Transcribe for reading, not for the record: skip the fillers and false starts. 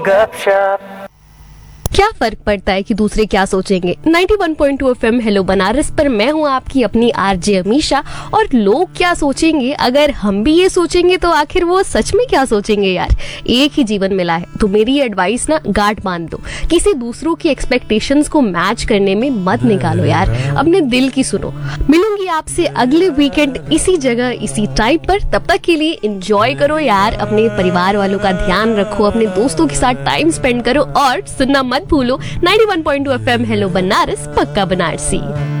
गपशप। क्या फर्क पड़ता है कि दूसरे क्या सोचेंगे। 91.2 एफएम हेलो बनारस पर मैं हूँ आपकी अपनी आरजे अमीशा। और लोग क्या सोचेंगे, अगर हम भी ये सोचेंगे तो आखिर वो सच में क्या सोचेंगे यार। एक ही जीवन मिला है तो मेरी एडवाइस ना, गांठ बांध दो। किसी दूसरों की एक्सपेक्टेशंस को मैच करने में मत निकालो यार, अपने दिल की सुनो। मिलूंगी आपसे अगले वीकेंड इसी जगह इसी टाइम पर। तब तक के लिए एंजॉय करो यार, अपने परिवार वालों का ध्यान रखो, अपने दोस्तों के साथ टाइम स्पेंड करो और सुनना मत भूलो 91.2 एफएम हेलो बनारस, पक्का बनारसी।